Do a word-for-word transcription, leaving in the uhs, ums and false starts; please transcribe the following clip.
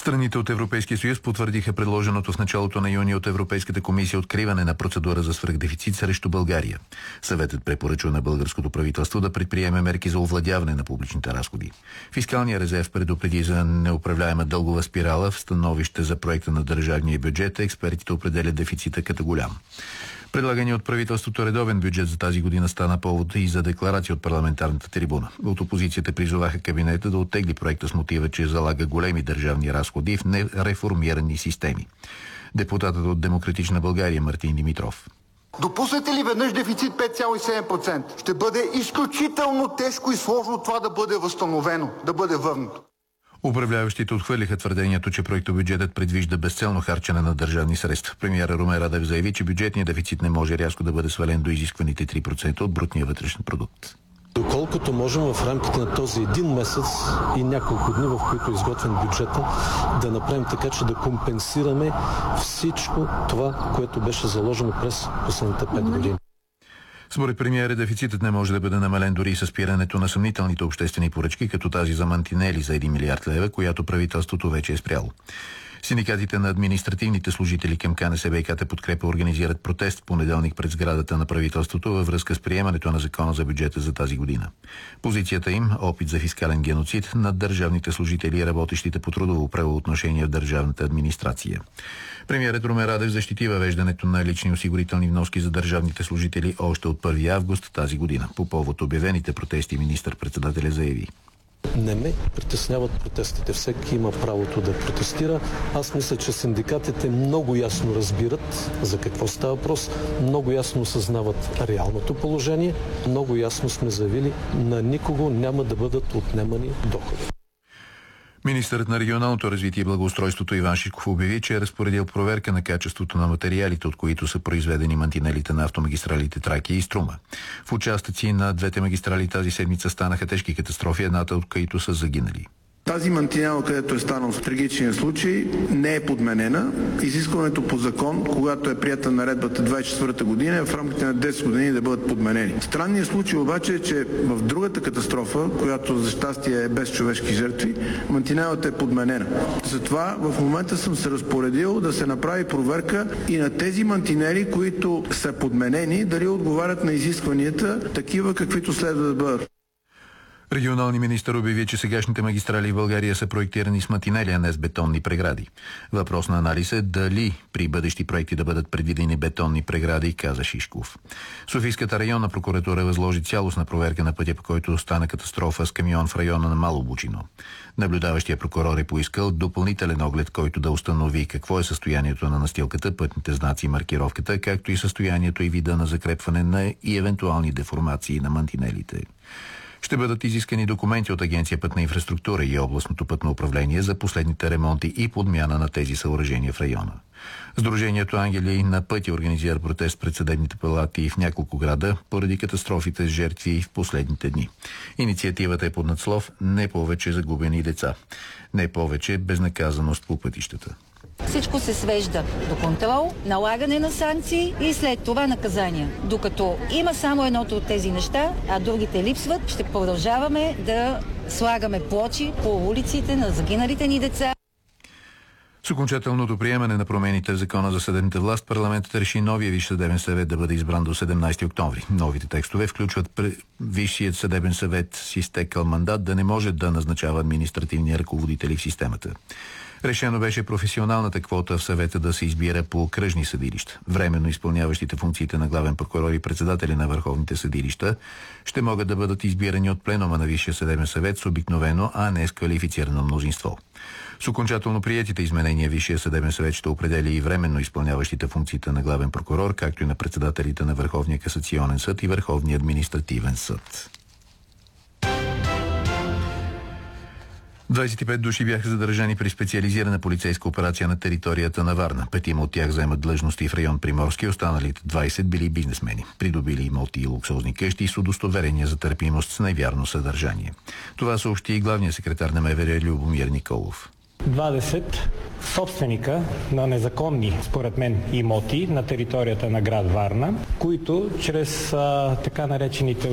Страните от Европейския съюз потвърдиха предложеното в началото на юни от Европейската комисия откриване на процедура за свръхдефицит срещу България. Съветът препоръчва на българското правителство да предприеме мерки за овладяване на публичните разходи. Фискалният резерв предупреди за неуправляема дългова спирала. В становище за проекта на държавния бюджет експертите определят дефицита като голям. Предлагани от правителството редовен бюджет за тази година стана повод и за декларация от парламентарната трибуна. От опозицията призоваха кабинета да оттегли проекта с мотива, че залага големи държавни разходи в нереформирани системи. Депутатът от Демократична България Мартин Димитров. Допуснете ли веднъж дефицит пет цяло и седем процента? Ще бъде изключително тежко и сложно това да бъде възстановено, да бъде върнато. Управляващите отхвърлиха твърдението, че проектобюджетът предвижда безцелно харчене на държавни средства. Премиерът Румен Радев заяви, че бюджетният дефицит не може рязко да бъде свален до изискваните три процента от брутния вътрешен продукт. Доколкото можем в рамките на този един месец и няколко дни, в които е изготвен бюджета, да направим така, че да компенсираме всичко това, което беше заложено през последните пет години. Според премиера, дефицитът не може да бъде намален дори и със спирането на съмнителните обществени поръчки, като тази за мантинели за един милиард лева, която правителството вече е спряло. Синдикатите на административните служители към КНСБ и КТ Подкрепа организират протест в понеделник пред сградата на правителството във връзка с приемането на закона за бюджета за тази година. Позицията им – опит за фискален геноцид над държавните служители и работещите по трудово правоотношение в държавната администрация. Премиерът Румен Радев защити въвеждането на лични осигурителни вноски за държавните служители още от първи август тази година. По повод обявените протести министър-председателя заяви: Не ме притесняват протестите. Всеки има правото да протестира. Аз мисля, че синдикатите много ясно разбират за какво става въпрос, много ясно осъзнават реалното положение, много ясно сме заявили, на никого няма да бъдат отнемани доходи. Министърът на регионалното развитие и благоустройството Иван Шишков обяви, че е разпоредил проверка на качеството на материалите, от които са произведени мантинелите на автомагистралите Тракия и Струма. В участъци на двете магистрали тази седмица станаха тежки катастрофи, едната от които са загинали. Тази мантинела, където е станал в трагичния случай, не е подменена. Изискването по закон, когато е прията наредбата двадесет и четвърта година, е в рамките на десет години да бъдат подменени. Странният случай обаче е, че в другата катастрофа, която за щастие е без човешки жертви, мантинелата е подменена. Затова в момента съм се разпоредил да се направи проверка и на тези мантинели, които са подменени, дали отговарят на изискванията, такива каквито следва да бъдат. Регионалният министър обяви, че сегашните магистрали в България са проектирани с мантинели, а не с бетонни прегради. Въпрос на анализ е дали при бъдещи проекти да бъдат предвидени бетонни прегради, каза Шишков. Софийската районна прокуратура възложи цялостна проверка на пътя, по който стана катастрофа с камион в района на Мало Бучино. Наблюдаващия прокурор е поискал допълнителен оглед, който да установи какво е състоянието на настилката, пътните знаци и маркировката, както и състоянието и вида на закрепване на и евентуални деформации на мантинелите. Ще бъдат изискани документи от Агенция Пътна инфраструктура и Областното пътно управление за последните ремонти и подмяна на тези съоръжения в района. Сдружението Ангели на пътя организира протест пред съдебните палати в няколко града поради катастрофите с жертви в последните дни. Инициативата е под надслов "Не повече загубени деца. Не повече безнаказаност по пътищата". Всичко се свежда до контрол, налагане на санкции и след това наказания. Докато има само едното от тези неща, а другите липсват, ще продължаваме да слагаме плочи по улиците на загиналите ни деца. С окончателното приемане на промените в Закона за съдебната власт, парламентът реши новия Висш съдебен съвет да бъде избран до седемнадесети октомври. Новите текстове включват Висшият съдебен съвет с изтекъл мандат да не може да назначава административни ръководители в системата. Решено беше професионалната квота в съвета да се избира по окръжни съдилища. Временно изпълняващите функциите на главен прокурор и председатели на върховните съдилища ще могат да бъдат избирани от пленума на Висшия съдебен съвет с обикновено, а не с квалифицирано мнозинство. С окончателно приетите изменения Висшия съдебен съвет ще определя и временно изпълняващите функциите на главен прокурор, както и на председателите на Върховния касационен съд и Върховния административен съд. двадесет и пет души бяха задържани при специализирана полицейска операция на територията на Варна. Петима от тях заемат длъжности в район Приморски, останалите двадесет били бизнесмени. Придобили имоти и луксозни къщи с удостоверения за търпимост с невярно съдържание. Това съобщи и главният секретар на МВР Любомир Николов. двадесет собственика на незаконни, според мен, имоти на територията на град Варна, които чрез а, така наречените